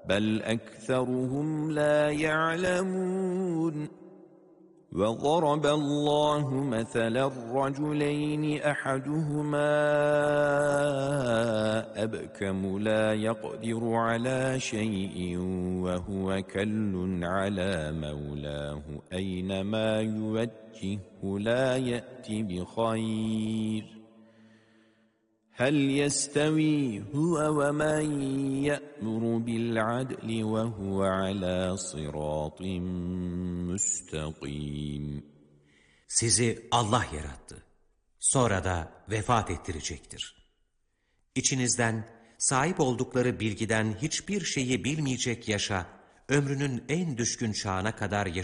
بل أكثرهم لا يعلمون وضرب الله مثلا الرجلين أحدهما أبكم لا يقدر على شيء وهو كل على مولاه أينما يوجهه لا يأتي بخير هل يستوي هو ومن يأمر بالعدل وهو على صراط müstakim. Sizi Allah yarattı. Sonra da vefat ettirecektir. İçinizden sahip oldukları bilgiden hiçbir şeyi bilmeyecek yaşa, ömrünün en düşkün çağına kadar